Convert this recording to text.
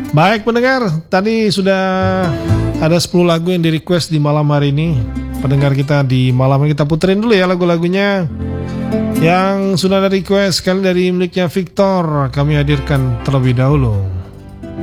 Baik pendengar, tadi sudah ada 10 lagu yang di request di malam hari ini. Pendengar kita di malam ini kita puterin dulu ya lagu-lagunya yang sudah ada request. Sekali dari miliknya Victor kami hadirkan terlebih dahulu.